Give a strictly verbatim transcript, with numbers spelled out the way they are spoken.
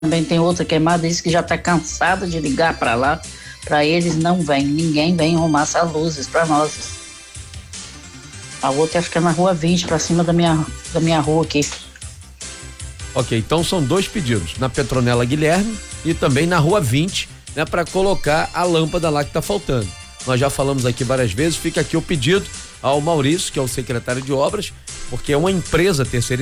também tem outra queimada, disse que já está cansada de ligar para lá, para eles não vem, ninguém vem arrumar essas luzes para nós. A outra acho que é na rua vinte, para cima da minha, da minha rua aqui. Ok, então são dois pedidos, na Petronella Guilherme e também na rua vinte, né, para colocar a lâmpada lá que está faltando. Nós já falamos aqui várias vezes, fica aqui o pedido ao Maurício, que é o secretário de obras, porque é uma empresa terceirizada